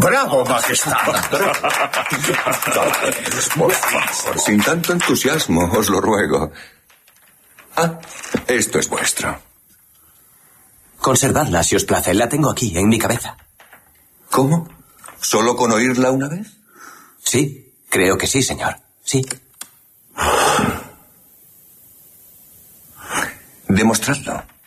¡Bravo, majestad! Por favor, sin tanto entusiasmo, os lo ruego. Ah, esto es vuestro. Conservadla, si os place. La tengo aquí, en mi cabeza. ¿Cómo? ¿Solo con oírla una vez? Sí, creo que sí, señor. Sí. Demostradlo.